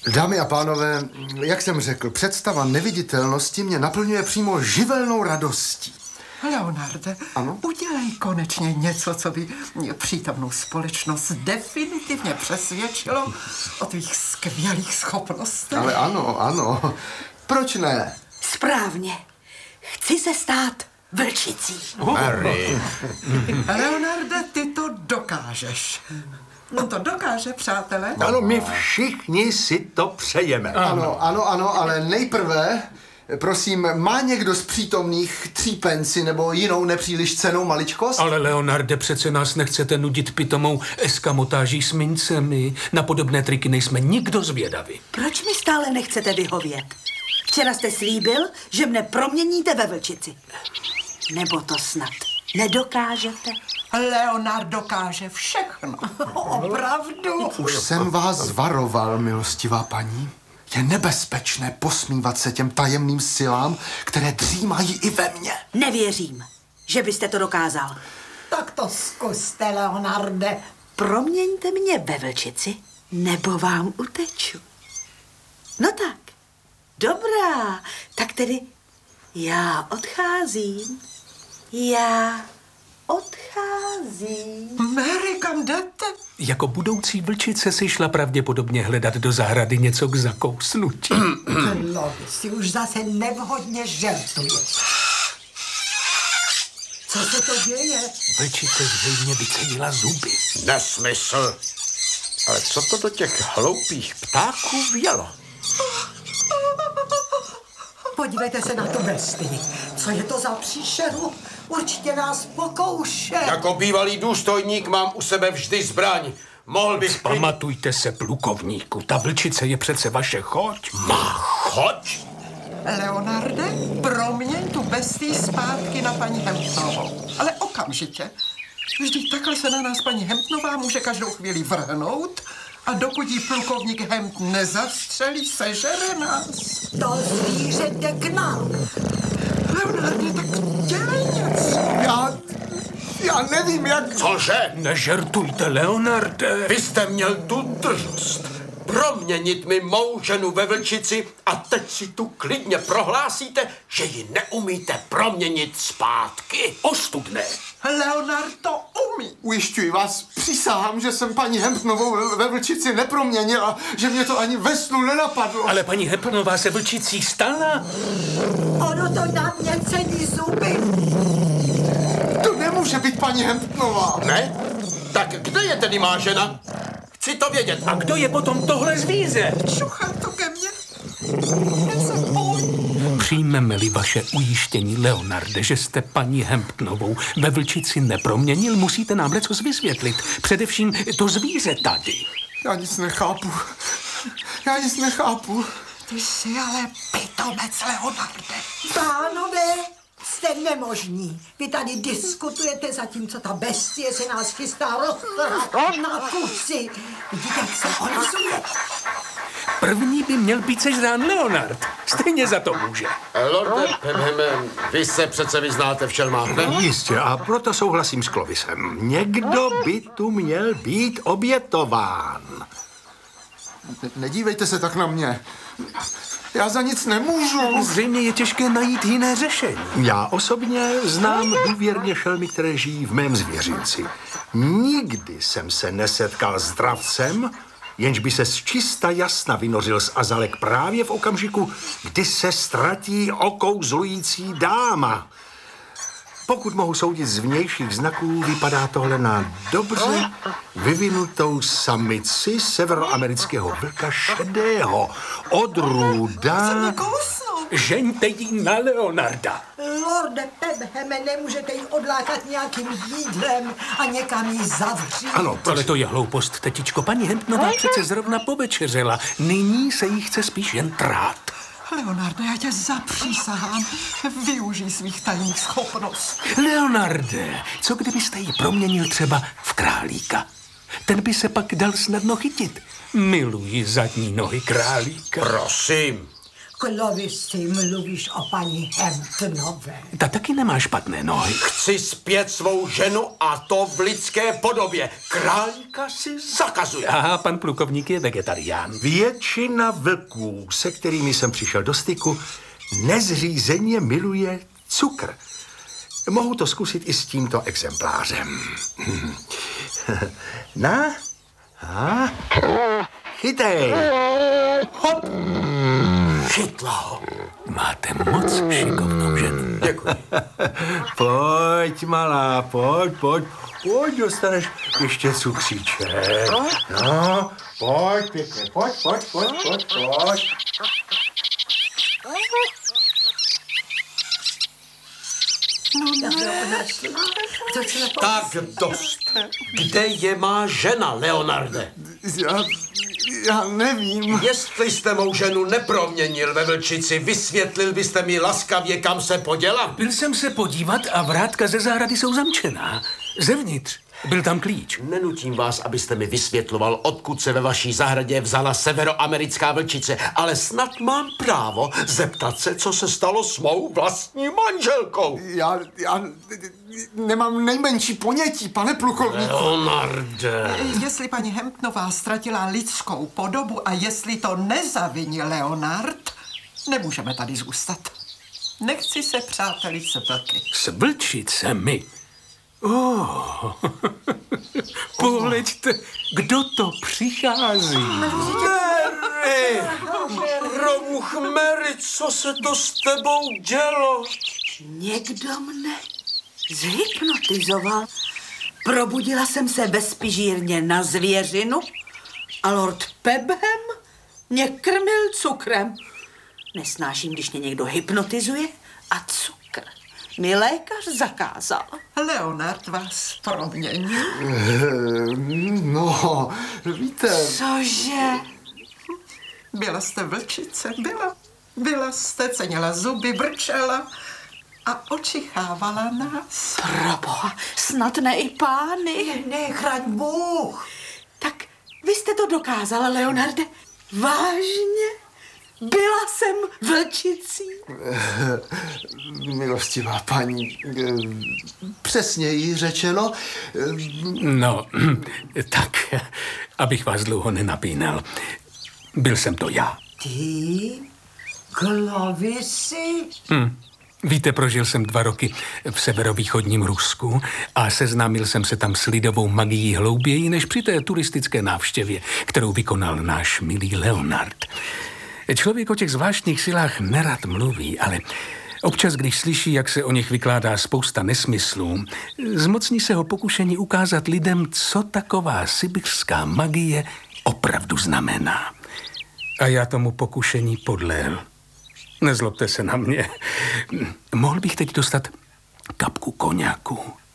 Dámy a pánové, jak jsem řekl, představa neviditelnosti mě naplňuje přímo živelnou radostí. Leonarde, ano? Udělej konečně něco, co by přítomnou společnost definitivně přesvědčilo o tvých skvělých schopnostech. Ale ano. Proč ne? Správně. Chci se stát vlčicí. Harry. Leonarde, ty to dokážeš. On to dokáže, přátelé. Ano, my všichni si to přejeme. Ano, ale nejprve, prosím, má někdo z přítomných 3 pensy nebo jinou nepříliš cennou maličkost? Ale Leonarde, přece nás nechcete nudit pitomou eskamotáží s mincemi. Na podobné triky nejsme nikdo zvědaví. Proč mi stále nechcete vyhovět? Včera jste slíbil, že mne proměníte ve vlčici. Nebo to snad nedokážete? Leonard dokáže všechno. Opravdu? Už jsem vás varoval, milostivá paní. Je nebezpečné posmívat se těm tajemným silám, které dřímají i ve mně. Nevěřím, že byste to dokázal. Tak to zkuste, Leonarde. Proměňte mě ve vlčici, nebo vám uteču. No tak, dobrá, tak tedy já odcházím. Mary, kam jdete? Jako budoucí vlčice si šla pravděpodobně hledat do zahrady něco k zakousnutí. Lovi, si už zase nevhodně žertuješ. Co se to děje? Vlčice zřejmě vycenila zuby. Nesmysl. Ale co to do těch hloupých ptáků vjelo? Podívejte se na tu bestii. Co je to za příšeru? Určitě nás pokouše. Jako bývalý důstojník mám u sebe vždy zbraň. Mohl bych... Pamatujte se, plukovníku, ta vlčice je přece vaše choť. Má choť? Leonarde, proměň tu bestii zpátky na paní Hempnovou. Ale okamžitě. Vždyť takhle se na nás paní Hempnová může každou chvíli vrhnout a dokud jí plukovník Hemp nezastřelí, sežere nás. To zvíře jde k nám. Leonarde, tak dělej něco. Já nevím, jak... Cože? Nežertujte, Leonarde. Vy jste měl tu drznost proměnit mi mou ženu ve vlčici a teď si tu klidně prohlásíte, že ji neumíte proměnit zpátky. Ostudné. Leonard to umí. Ujišťuji vás, přísahám, že jsem paní Hempnovou ve vlčici neproměnil a že mě to ani ve snu nenapadlo. Ale paní Hempnová se vlčicí stala. Ono to na mě cení zuby. To nemůže být paní Hempnová. Ne? Tak kde je tedy má žena? Chci to vědět. A kdo je potom tohle zvíře? Čuchá to ke mně. Já se bojím. Přijmeme-li vaše ujištění, Leonarde, že jste paní Hempnovou ve vlčici neproměnil, musíte nám lecos vysvětlit. Především to zvíře tady. Já nic nechápu. Ty jsi ale pitomec, Leonarde. Pánové, jste nemožní. Vy tady diskutujete, zatímco ta bestie se nás chystá roztrhat na kusy. Vidíte, jak se orizuje? První by měl být sežrán Leonard. Stejně za to může. Lorde Penheme, vy se přece vyznáte v šelmách, ne? Jistě, a proto souhlasím s Clovisem. Někdo by tu měl být obětován. Nedívejte se tak na mě. Já za nic nemůžu. Zřejmě je těžké najít jiné řešení. Já osobně znám důvěrně šelmy, které žijí v mém zvěřinci. Nikdy jsem se nesetkal s dravcem, jenž by se z čista jasna vynořil z azalek právě v okamžiku, kdy se ztratí okouzlující dáma. Pokud mohu soudit z vnějších znaků, vypadá tohle na dobře vyvinutou samici severoamerického vlka šedého odrůda. Žeňte jí na Leonarda. Lorde Pebheme, nemůžete ji odlákat nějakým jídlem a někam ji zavřít. Ano, Ale to je hloupost, tetičko. Paní Hempnová přece zrovna povečeřela. Nyní se jí chce spíš jen trát. Leonardo, já tě zapřísahám. Využij svých tajných schopností. Leonarde, co kdybyste ji proměnil třeba v králíka? Ten by se pak dal snadno chytit. Miluji zadní nohy králíka. Prosím. Clovisy, mluvíš o paní Hamptonové. Ta taky nemá špatné nohy. Chci zpět svou ženu a to v lidské podobě. Králíka si zakazuje. Aha, pan plukovník je vegetarián. Většina vlků, se kterými jsem přišel do styku, nezřízeně miluje cukr. Mohu to zkusit i s tímto exemplářem. Na? A? Chytej. Hop. Chytla ho. Máte moc šikovnou ženu. Děkuji. Pojď, malá, pojď, dostaneš ještě cukříček. No, pojď, pěkně, pojď. Tak dost. Kde je má žena, Leonarde? Já nevím. Jestli jste mou ženu neproměnil ve vlčici, vysvětlil byste mi laskavě, kam se poděla? Byl jsem se podívat a vrátka ze zahrady jsou zamčená. Zevnitř byl tam klíč. Nenutím vás, abyste mi vysvětloval, odkud se ve vaší zahradě vzala severoamerická vlčice, ale snad mám právo zeptat se, co se stalo s mou vlastní manželkou. Já nemám nejmenší ponětí, pane plukovníku. Leonarde. Jestli paní Hamptonová ztratila lidskou podobu a jestli to nezavinil Leonard, nemůžeme tady zůstat. Nechci se přátelit se vlky. S vlčicemi. Pohleďte, kdo to přichází. Mary! Robuch Mary, co se to s tebou dělo? Někdo mne zhypnotizoval. Probudila jsem se bezpižírně na zvěřinu a Lord Pebham mě krmil cukrem. Nesnáším, když mě někdo hypnotizuje a cukr mi lékař zakázal. Leonard vás proměnil. No, víte... Cože? Byla jste vlčice, byla jste, cenila zuby, brčela a očichávala nás. Proboha, snad ne i pány. Ne, chraň Bůh. Tak vy jste to dokázala, Leonarde? Vážně? Byla jsem vlčicí? Milostivá paní, přesněji řečeno... No, tak, abych vás dlouho nenapínal. Byl jsem to já. Ty? Clovisy? Víte, prožil jsem 2 roky v severovýchodním Rusku a seznámil jsem se tam s lidovou magií hlouběji než při té turistické návštěvě, kterou vykonal náš milý Leonard. Člověk o těch zvláštních silách nerad mluví, ale občas, když slyší, jak se o nich vykládá spousta nesmyslů, zmocní se ho pokušení ukázat lidem, co taková sibiřská magie opravdu znamená. A já tomu pokušení podlehl. Nezlobte se na mě. Mohl bych teď dostat kapku koňaku?